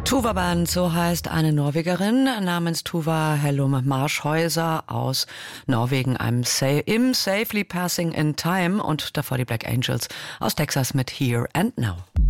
Tuva Band, so heißt eine Norwegerin namens Tuva Hellum Marschhäuser aus Norwegen, im Safely Passing in Time, und davor die Black Angels aus Texas mit Here and Now.